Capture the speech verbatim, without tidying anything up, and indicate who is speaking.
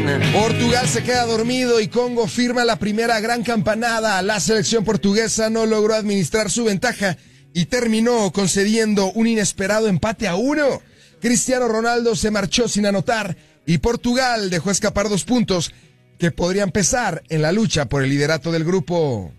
Speaker 1: mañana.
Speaker 2: Portugal se queda dormido y Congo firma la primera gran campanada. La selección portuguesa no logró administrar su ventaja y terminó concediendo un inesperado empate a uno. Cristiano Ronaldo se marchó sin anotar y Portugal dejó escapar dos puntos que podrían pesar en la lucha por el liderato del grupo.